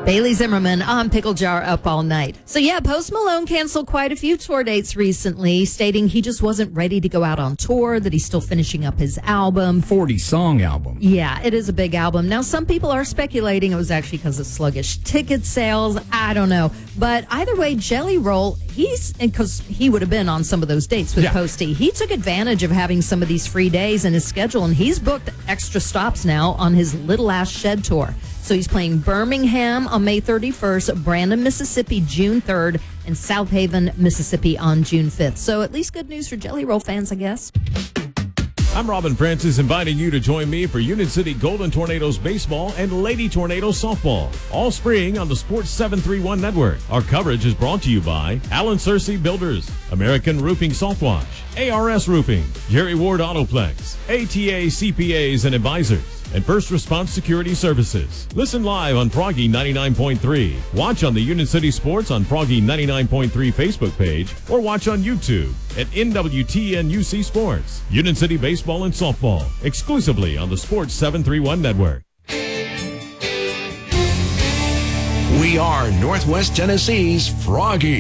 Bailey Zimmerman on Pickle Jar Up All Night. So yeah, Post Malone canceled quite a few tour dates recently, stating he just wasn't ready to go out on tour, that he's still finishing up his album. 40-song album. Yeah, it is a big album. Now, some people are speculating it was actually because of sluggish ticket sales. I don't know. But either way, Jelly Roll, because he would have been on some of those dates with Posty, he took advantage of having some of these free days in his schedule, and he's booked extra stops now on his Little Ass Shed tour. So he's playing Birmingham on May 31st, Brandon, Mississippi, June 3rd, and South Haven, Mississippi on June 5th. So at least good news for Jelly Roll fans, I guess. I'm Robin Francis, inviting you to join me for Union City Golden Tornadoes baseball and Lady Tornadoes softball, all spring on the Sports 731 network. Our coverage is brought to you by Allen Searcy Builders, American Roofing Soft Wash, ARS Roofing, Jerry Ward Autoplex, ATA CPAs and Advisors, and First Response Security Services. Listen live on Froggy 99.3. Watch on the Union City Sports on Froggy 99.3 Facebook page, or watch on YouTube at NWTNUC Sports. Union City Baseball and Softball, exclusively on the Sports 731 network. We are Northwest Tennessee's Froggy.